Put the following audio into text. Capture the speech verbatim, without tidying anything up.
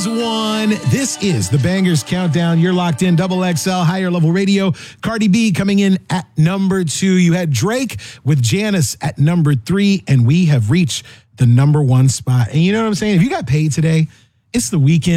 is one. This is the Bangers Countdown. You're locked in. Double X L, higher level radio. Cardi B coming in at number two. You had Drake with Janice at number three, and we have reached the number one spot. And you know what I'm saying? If you got paid today, it's the weekend.